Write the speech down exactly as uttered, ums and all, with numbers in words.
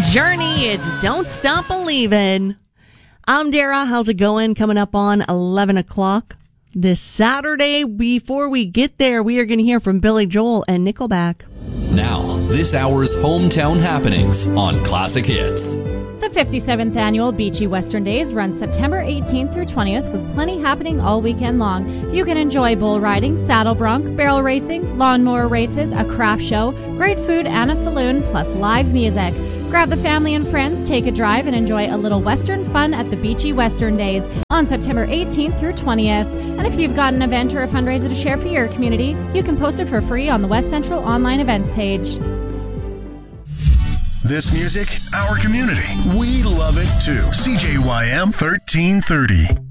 Journey. It's Don't Stop Believin'. I'm Dara. How's it going? Coming up on eleven o'clock this Saturday. Before we get there, we are going to hear from Billy Joel and Nickelback. Now, this hour's hometown happenings on Classic Hits. The fifty-seventh Annual Beachy Western Days runs September eighteenth through twentieth with plenty happening all weekend long. You can enjoy bull riding, saddle bronc, barrel racing, lawnmower races, a craft show, great food, and a saloon, plus live music. Grab the family and friends, take a drive, and enjoy a little Western fun at the Beachy Western Days on September eighteenth through twentieth. And if you've got an event or a fundraiser to share for your community, you can post it for free on the West Central online events page. This music, our community. We love it too. C J Y M thirteen thirty.